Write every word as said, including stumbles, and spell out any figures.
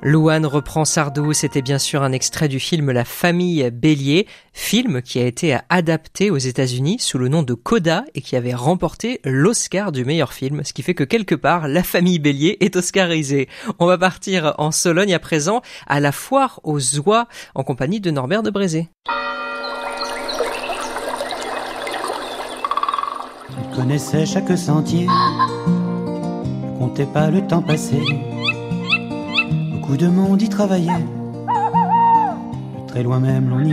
Louane reprend Sardou, c'était bien sûr un extrait du film La Famille Bélier, film qui a été adapté aux États-Unis sous le nom de Coda et qui avait remporté l'Oscar du meilleur film, ce qui fait que quelque part, La Famille Bélier est oscarisée. On va partir en Sologne à présent, à la foire aux oies, en compagnie de Norbert de Brézé. Il connaissait chaque sentier, ne comptait pas le temps passé. Beaucoup de monde y travaillait, de très loin même l'on y